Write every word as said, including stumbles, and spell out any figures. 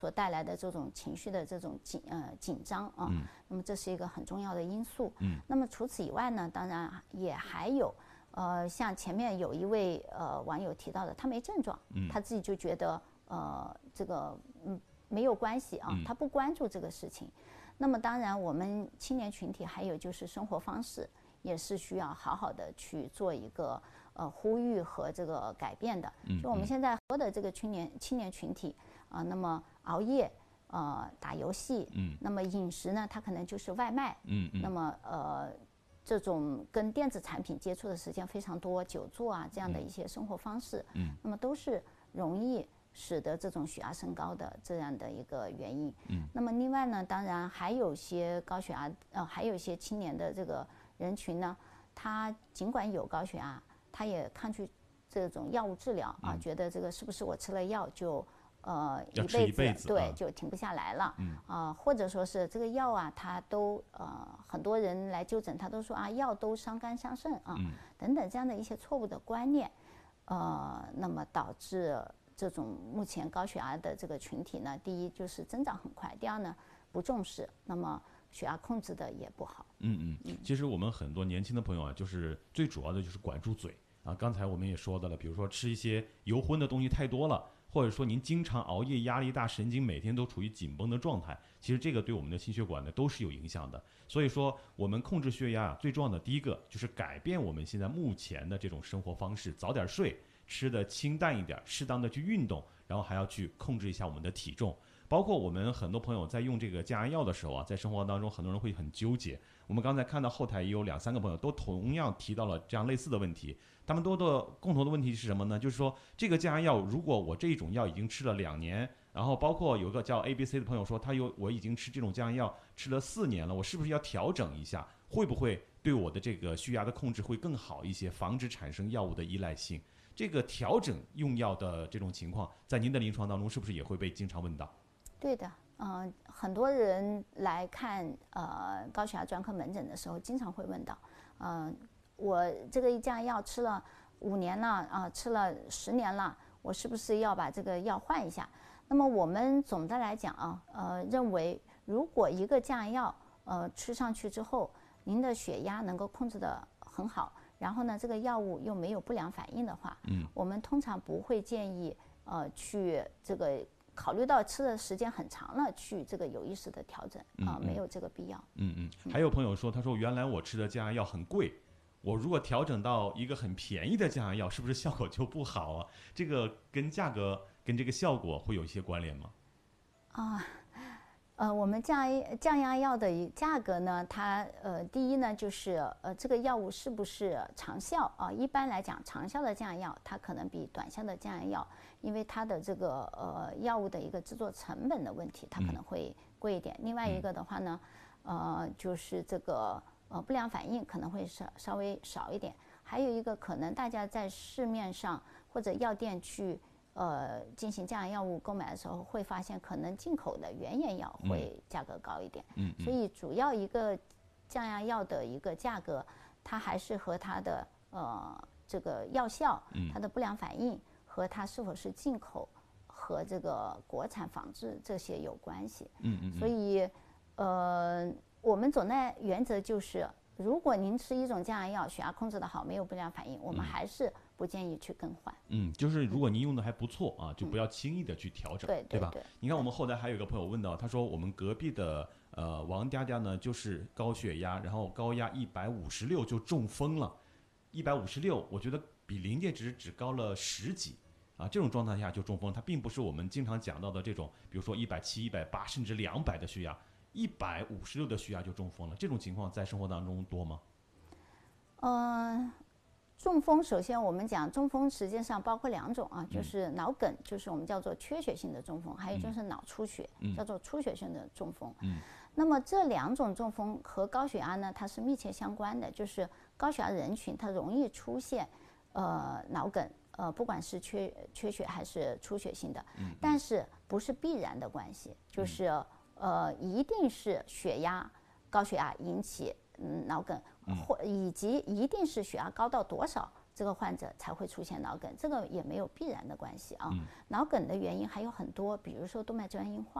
所带来的这种情绪的这种紧呃紧张啊， 嗯、 那么这是一个很重要的因素。 嗯， 那么除此以外呢，当然也还有呃，像前面有一位呃网友提到的，他没症状， 嗯、 他自己就觉得呃这个嗯没有关系啊， 嗯、 他不关注这个事情。那么当然，我们青年群体还有就是生活方式，也是需要好好的去做一个呃呼吁和这个改变的。 嗯、 就我们现在很多的这个青年青年群体啊、呃，那么熬夜。呃，打游戏， 嗯， 那么饮食呢，它可能就是外卖， 嗯嗯， 那么呃，这种跟电子产品接触的时间非常多，久坐啊这样的一些生活方式， 嗯， 那么都是容易使得这种血压升高的这样的一个原因， 嗯， 那么另外呢，当然还有些高血压，呃，还有一些青年的这个人群呢，他尽管有高血压，他也抗拒这种药物治疗啊， 嗯、 觉得这个是不是我吃了药就。呃， 一辈子, 一辈子对、 啊、 就停不下来了， 嗯啊、呃，或者说是这个药啊，它都呃很多人来就诊，他都说啊，药都伤肝伤肾啊， 嗯、 等等这样的一些错误的观念，呃，那么导致这种目前高血压的这个群体呢，第一就是增长很快，第二呢不重视，那么血压控制的也不好。 嗯嗯，其实我们很多年轻的朋友啊，就是最主要的就是管住嘴啊。刚才我们也说到了，比如说吃一些油荤的东西太多了。或者说您经常熬夜，压力大，神经每天都处于紧绷的状态，其实这个对我们的心血管呢都是有影响的。所以说我们控制血压啊，最重要的第一个就是改变我们现在目前的这种生活方式，早点睡，吃的清淡一点，适当的去运动，然后还要去控制一下我们的体重。包括我们很多朋友在用这个降压药的时候啊，在生活当中很多人会很纠结。我们刚才看到后台也有两三个朋友都同样提到了这样类似的问题，他们都的共同的问题是什么呢？就是说这个降压药，如果我这一种药已经吃了两年，然后包括有个叫 A B C 的朋友说，他有我已经吃这种降压药吃了四年了，我是不是要调整一下？会不会对我的这个血压的控制会更好一些，防止产生药物的依赖性？这个调整用药的这种情况，在您的临床当中是不是也会被经常问到？ 对的，嗯、呃，很多人来看呃高血压专科门诊的时候，经常会问到，嗯、呃，我这个降压药吃了五年了啊、呃，吃了十年了，我是不是要把这个药换一下？那么我们总的来讲啊，呃，认为如果一个降压药呃吃上去之后，您的血压能够控制得很好，然后呢，这个药物又没有不良反应的话， 嗯， 我们通常不会建议呃去这个。考虑到吃的时间很长了，去这个有意识的调整啊、呃，没有这个必要。 嗯嗯。还有朋友说，他说原来我吃的降压药很贵，我如果调整到一个很便宜的降压药，是不是效果就不好啊？这个跟价格跟这个效果会有一些关联吗？ 啊。呃，我们降压降压药的价格呢，它呃，第一呢就是呃，这个药物是不是长效啊？一般来讲，长效的降压药它可能比短效的降压药，因为它的这个呃药物的一个制作成本的问题，它可能会贵一点。嗯、另外一个的话呢，呃，就是这个呃不良反应可能会稍稍微少一点。还有一个可能大家在市面上或者药店去。呃，进行降压药物购买的时候，会发现可能进口的原研药会价格高一点。 嗯，嗯所以主要一个降压药的一个价格，它还是和它的呃这个药效、它的不良反应和它是否是进口和这个国产仿制这些有关系。 嗯嗯。 所以呃，我们总的原则就是，如果您吃一种降压药，血压控制得好，没有不良反应，我们还是不建议去更换。 嗯，就是如果您用的还不错啊，就不要轻易的去调整， 嗯、对对吧？ 对对。 你看我们后台还有一个朋友问到，他说我们隔壁的呃王嗲嗲呢，就是高血压，然后高压一百五十六就中风了，一百五十六，我觉得比临界值只高了十几。啊，这种状态下就中风，它并不是我们经常讲到的这种，比如说一百七、一百八甚至两百的血压，一百五十六的血压就中风了，这种情况在生活当中多吗？ 嗯。中风，首先我们讲中风实际上包括两种啊，就是脑梗，就是我们叫做缺血性的中风，还有就是脑出血，叫做出血性的中风。 嗯， 那么这两种中风和高血压呢，它是密切相关的，就是高血压人群它容易出现呃脑梗，呃不管是缺缺血还是出血性的， 嗯， 但是不是必然的关系，就是呃一定是血压高血压引起。嗯，脑梗或以及一定是血压高到多少这个患者才会出现脑梗，这个也没有必然的关系啊。 嗯脑梗的原因还有很多，比如说动脉粥样硬化。